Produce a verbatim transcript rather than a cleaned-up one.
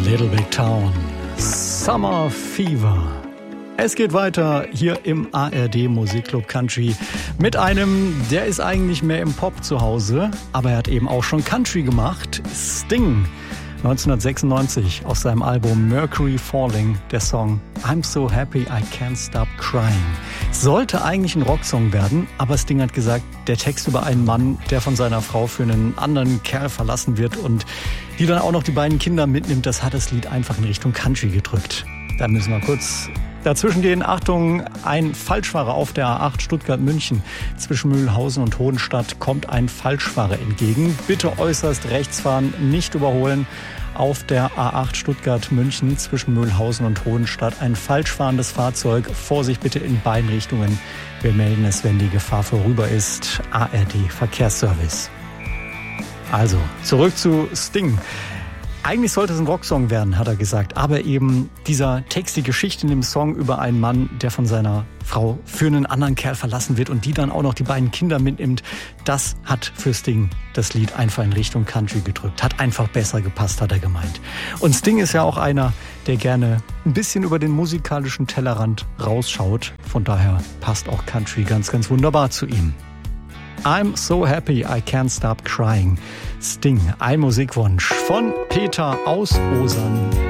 Little Big Town, Summer Fever. Es geht weiter hier im A R D Musikclub Country mit einem, der ist eigentlich mehr im Pop zu Hause, aber er hat eben auch schon Country gemacht. Sting, neunzehnhundertsechsundneunzig, aus seinem Album Mercury Falling, der Song I'm So Happy I Can't Stop Crying. Sollte eigentlich ein Rocksong werden, aber Sting hat gesagt, der Text über einen Mann, der von seiner Frau für einen anderen Kerl verlassen wird und die dann auch noch die beiden Kinder mitnimmt, das hat das Lied einfach in Richtung Country gedrückt. Da müssen wir kurz dazwischen gehen. Achtung, ein Falschfahrer auf der A acht Stuttgart-München. Zwischen Mühlhausen und Hohenstadt kommt ein Falschfahrer entgegen. Bitte äußerst rechts fahren, nicht überholen. Auf der A acht Stuttgart-München zwischen Mühlhausen und Hohenstadt ein falsch fahrendes Fahrzeug. Vorsicht bitte in beiden Richtungen. Wir melden es, wenn die Gefahr vorüber ist. A R D Verkehrsservice. Also, zurück zu Sting. Eigentlich sollte es ein Rocksong werden, hat er gesagt. Aber eben dieser Text, die Geschichte in dem Song über einen Mann, der von seiner Frau für einen anderen Kerl verlassen wird und die dann auch noch die beiden Kinder mitnimmt, das hat für Sting das Lied einfach in Richtung Country gedrückt. Hat einfach besser gepasst, hat er gemeint. Und Sting ist ja auch einer, der gerne ein bisschen über den musikalischen Tellerrand rausschaut. Von daher passt auch Country ganz, ganz wunderbar zu ihm. I'm so happy I can't stop crying. Sting, ein Musikwunsch von Peter aus Osern.